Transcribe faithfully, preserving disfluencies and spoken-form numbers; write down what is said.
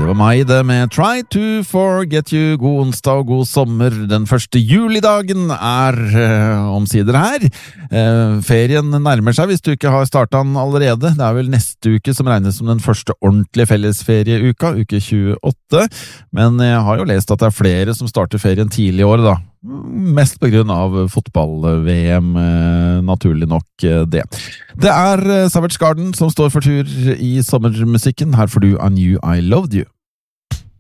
var meg det med Try to Forget You. God onsdag og god sommer. Den første julidagen er eh, omsider her. Eh, ferien nærmer seg hvis du ikke har startet den allerede. Det er vel neste uke som regnes som den første ordentlige fellesferieuka, uke tjueåtte. Men jeg har jo lest at det er flere som starter ferien tidlig i år da. Mest på grunn av fotball-V M, eh, naturlig nok eh, det. Det er eh, Savage Garden som står for tur i sommermusikken. Her får du I Knew I Loved You.